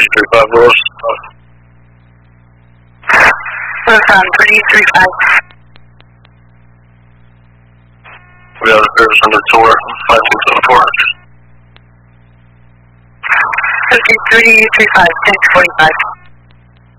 335 Willis. Listen, 335. We have a service under tour, 5274. 5335, 1045.